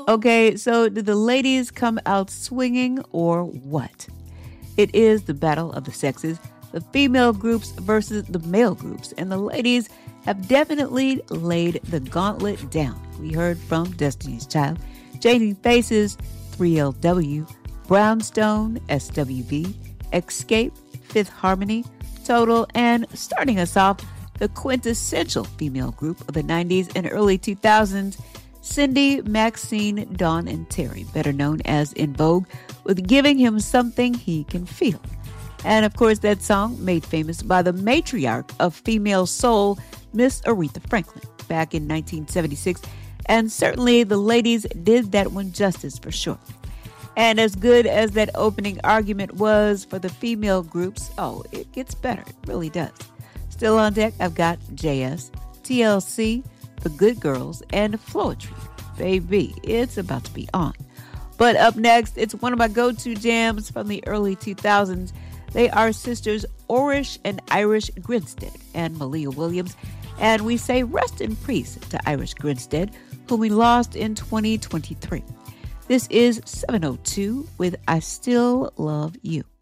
Okay, so do the ladies come out swinging or what? It is the battle of the sexes, the female groups versus the male groups, and the ladies have definitely laid the gauntlet down. We heard from Destiny's Child, Changing Faces, 3LW, Brownstone, SWV, Escape, Fifth Harmony, Total, and starting us off, the quintessential female group of the 90s and early 2000s, Cindy, Maxine, Dawn, and Terry, better known as In Vogue, with Giving Him Something He Can Feel. And of course, that song made famous by the matriarch of female soul, Miss Aretha Franklin, back in 1976. And certainly the ladies did that one justice for sure. And as good as that opening argument was for the female groups, oh, it gets better. It really does. Still on deck, I've got JS, TLC, The Good Girls, and Floetry. Baby, it's about to be on. But up next, it's one of my go-to jams from the early 2000s. They are sisters Orish and Irish Grinstead and Malia Williams. And we say rest in peace to Irish Grinstead, whom we lost in 2023. This is 702 with I Still Love You.